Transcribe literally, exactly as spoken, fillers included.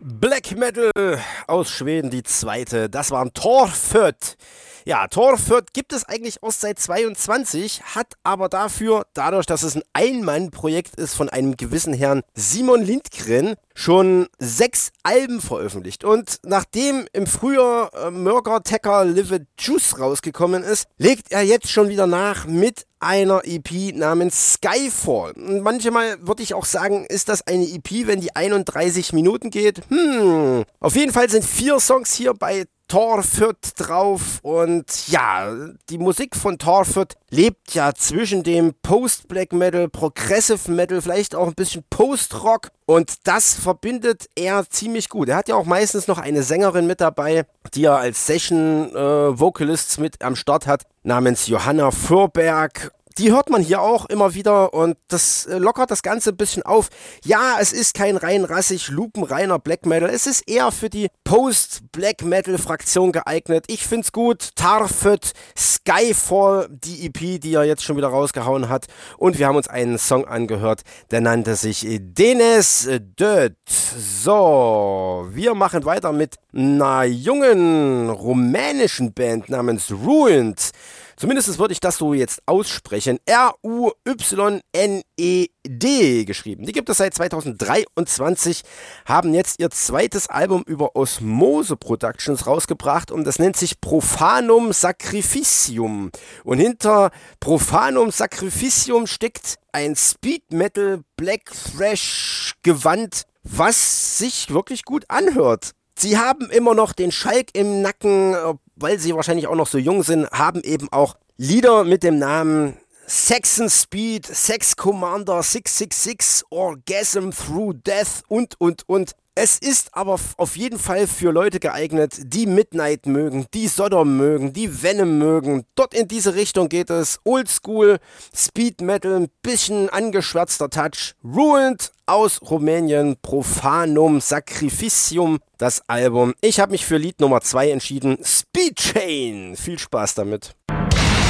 Black Metal aus Schweden, die zweite. Das war ein Torföt. Ja, Torföt gibt es eigentlich erst seit zweiundzwanzig, hat aber dafür, dadurch, dass es ein Ein-Mann-Projekt ist von einem gewissen Herrn Simon Lindgren, schon sechs Alben veröffentlicht. Und nachdem im Frühjahr äh, Murder Taker Live Juice rausgekommen ist, legt er jetzt schon wieder nach mit einer E P namens Skyfall. Und manchmal würde ich auch sagen, ist das eine E P, wenn die einunddreißig Minuten geht? Hm, auf jeden Fall sind vier Songs hier bei Torföt drauf und ja, die Musik von Torföt lebt ja zwischen dem Post-Black Metal, Progressive Metal, vielleicht auch ein bisschen Post-Rock und das verbindet er ziemlich gut. Er hat ja auch meistens noch eine Sängerin mit dabei, die er als Session-Vocalists äh, mit am Start hat, namens Johanna Förberg. Die hört man hier auch immer wieder und das äh, lockert das Ganze ein bisschen auf. Ja, es ist kein rein rassig, lupenreiner Black Metal. Es ist eher für die Post-Black Metal-Fraktion geeignet. Ich find's gut. Torföt, Skyfall, die E P, die er jetzt schon wieder rausgehauen hat. Und wir haben uns einen Song angehört, der nannte sich Denes Död. So, wir machen weiter mit einer jungen rumänischen Band namens Ruined. Zumindest würde ich das so jetzt aussprechen. R U Y N E D geschrieben. Die gibt es seit zweitausenddreiundzwanzig, haben jetzt ihr zweites Album über Osmose Productions rausgebracht und das nennt sich Profanum Sacrificium. Und hinter Profanum Sacrificium steckt ein Speed Metal Black Thrash Gewand, was sich wirklich gut anhört. Sie haben immer noch den Schalk im Nacken, weil sie wahrscheinlich auch noch so jung sind, haben eben auch Lieder mit dem Namen Saxon Speed, Sex Commander sechs sechs sechs, Orgasm Through Death und, und, und. Es ist aber auf jeden Fall für Leute geeignet, die Midnight mögen, die Sodom mögen, die Venom mögen. Dort in diese Richtung geht es. Oldschool, Speed Metal, ein bisschen angeschwärzter Touch. Ruined aus Rumänien, Profanum Sacrificium, das Album. Ich habe mich für Lied Nummer zwei entschieden. Speed Chain. Viel Spaß damit.